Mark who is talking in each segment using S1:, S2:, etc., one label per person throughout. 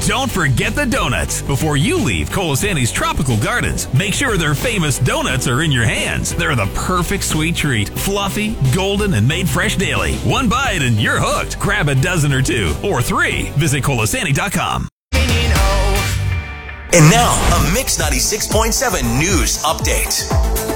S1: Don't forget the donuts. Before you leave Colasanti's Tropical Gardens, make sure their famous donuts are in your hands. They're the perfect sweet treat. Fluffy, golden, and made fresh daily. One bite and you're hooked. Grab a dozen or two, or 3. Visit Colasanti.com.
S2: And now, a Mix 96.7 news update.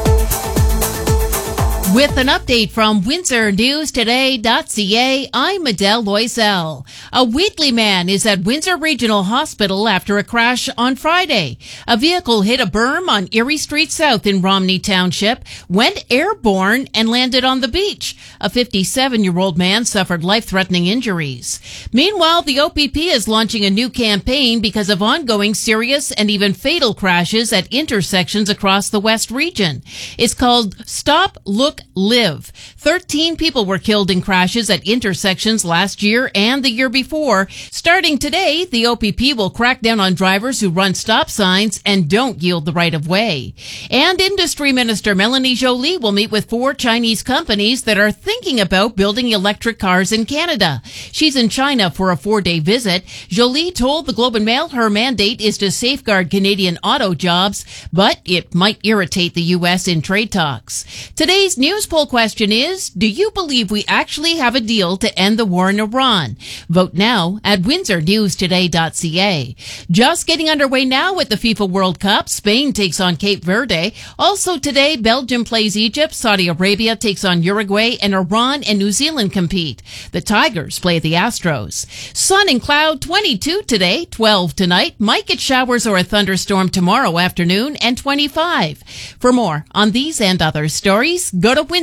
S3: With an update from WindsorNewsToday.ca, I'm Adele Loisel. A Wheatley man is at Windsor Regional Hospital after a crash on Friday. A vehicle hit a berm on Erie Street South in Romney Township, went airborne, and landed on the beach. A 57-year-old man suffered life-threatening injuries. Meanwhile, the OPP is launching a new campaign because of ongoing serious and even fatal crashes at intersections across the West region. It's called Stop, Look, Live. 13 people were killed in crashes at intersections last year and the year before. Starting today, the OPP will crack down on drivers who run stop signs and don't yield the right of way. And Industry Minister Melanie Joly will meet with 4 Chinese companies that are thinking about building electric cars in Canada. She's in China for a 4-day visit. Joly told the Globe and Mail her mandate is to safeguard Canadian auto jobs, but it might irritate the U.S. in trade talks. Today's news poll question is, do you believe we actually have a deal to end the war in Iran? Vote now at WindsorNewsToday.ca. Just getting underway now with the FIFA World Cup. Spain takes on Cape Verde. Also today, Belgium plays Egypt, Saudi Arabia takes on Uruguay, and Iran and New Zealand compete. The Tigers play the Astros. Sun and cloud, 22 today, 12 tonight. Might get showers or a thunderstorm tomorrow afternoon, and 25. For more on these and other stories, go to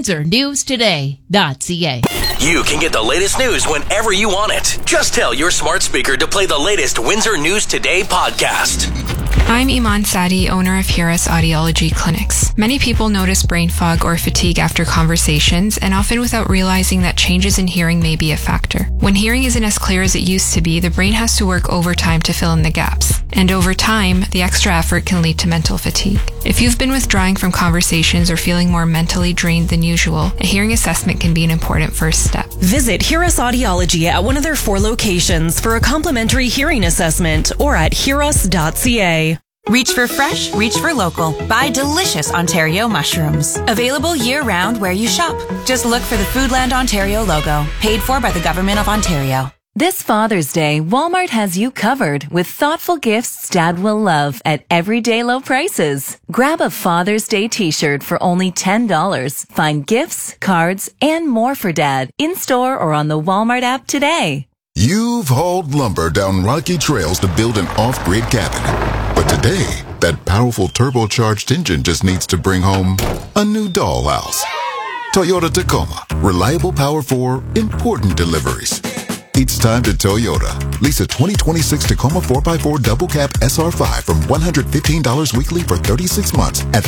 S3: WindsorNewsToday.ca.
S2: You can get the latest news whenever you want it. Just tell your smart speaker to play the latest Windsor News Today podcast.
S4: I'm Iman Sadi, owner of Hiras Audiology Clinics. Many people notice brain fog or fatigue after conversations, and often without realizing that changes in hearing may be a factor. When hearing isn't as clear as it used to be, the brain has to work overtime to fill in the gaps. And over time, the extra effort can lead to mental fatigue. If you've been withdrawing from conversations or feeling more mentally drained than usual, a hearing assessment can be an important first step.
S5: Visit Hiras Audiology at one of their 4 locations for a complimentary hearing assessment or at hiras.ca.
S6: Reach for fresh, reach for local. Buy delicious Ontario mushrooms. Available year-round where you shop. Just look for the Foodland Ontario logo. Paid for by the Government of Ontario.
S7: This Father's Day, Walmart has you covered with thoughtful gifts Dad will love at everyday low prices. Grab a Father's Day t-shirt for only $10. Find gifts, cards, and more for Dad in-store or on the Walmart app today.
S8: You've hauled lumber down rocky trails to build an off-grid cabin. But today, that powerful turbocharged engine just needs to bring home a new dollhouse. Toyota Tacoma. Reliable power for important deliveries. It's time to Toyota. Lease a 2026 Tacoma 4x4 double cab SR5 from $115 weekly for 36 months at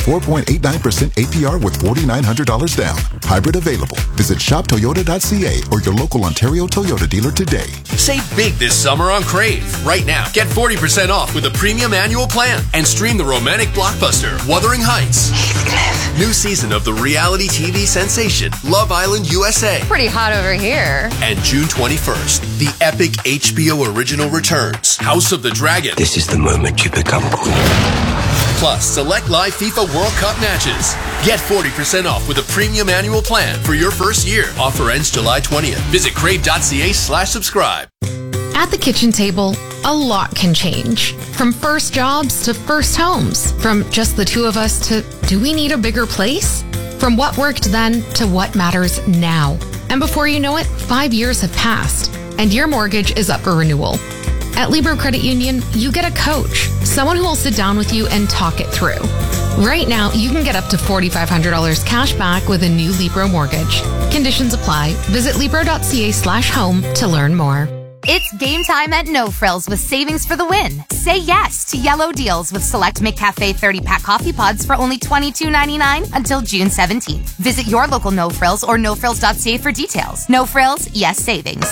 S8: 4.89% APR with $4,900 down. Hybrid available. Visit shoptoyota.ca or your local Ontario Toyota dealer today.
S9: Save big this summer on Crave. Right now, get 40% off with a premium annual plan and stream the romantic blockbuster Wuthering Heights. New season of the reality TV sensation Love Island USA.
S10: Pretty hot over here.
S9: And June 21st, the epic HBO original returns, House of the Dragon.
S11: This is the moment you become queen.
S9: Plus, select live FIFA World Cup matches. Get 40% off with a premium annual plan for your first year. Offer ends July 20th. Visit crave.ca/subscribe.
S12: At the kitchen table, a lot can change. From first jobs to first homes. From just the two of us to, do we need a bigger place? From what worked then to what matters now. And before you know it, 5 years have passed, and your mortgage is up for renewal. At Libro Credit Union, you get a coach, someone who will sit down with you and talk it through. Right now, you can get up to $4,500 cash back with a new Libro mortgage. Conditions apply. Visit Libro.ca/home to learn more.
S13: It's game time at No Frills with savings for the win. Say yes to yellow deals with select McCafe 30-pack coffee pods for only $22.99 until June 17th. Visit your local No Frills or nofrills.ca for details. No Frills, yes savings.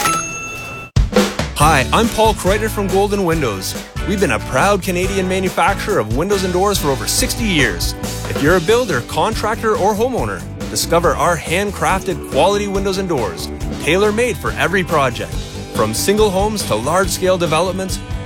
S14: Hi, I'm Paul Kreuter from Golden Windows. We've been a proud Canadian manufacturer of windows and doors for over 60 years. If you're a builder, contractor, or homeowner, discover our handcrafted quality windows and doors, tailor-made for every project. From single homes to large-scale developments,